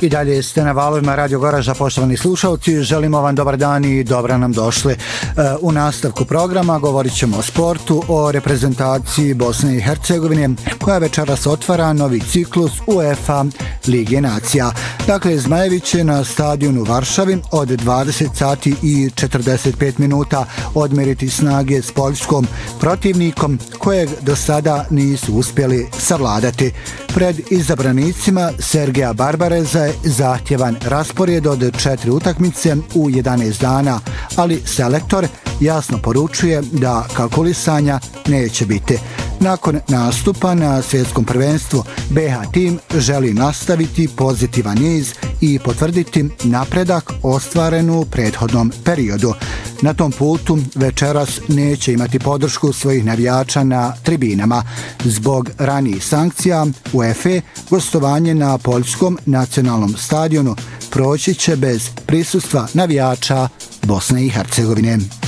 I dalje ste na valovima Radio Goraža, poštovani slušalci. Želimo vam dobar dan i dobro nam došli. U nastavku programa govorit ćemo o sportu, o reprezentaciji Bosne i Hercegovine, koja večeras otvara novi ciklus UEFA Lige nacija. Dakle, Zmajevi će na stadionu u Varšavi od 20 sati i 45 minuta odmeriti snage s poljskom protivnikom kojeg do sada nisu uspjeli savladati. Pred izabranicima Sergeja Barbareza je zahtjevan raspored od 4 utakmice u 11 dana, ali selektor jasno poručuje da kalkulisanja neće biti. Nakon nastupa na svjetskom prvenstvu, BH tim želi nastaviti pozitivan niz i potvrditi napredak ostvaren u prethodnom periodu. Na tom putu večeras neće imati podršku svojih navijača na tribinama. Zbog ranijih sankcija UEFA gostovanje na poljskom nacionalnom stadionu proći će bez prisustva navijača Bosne i Hercegovine.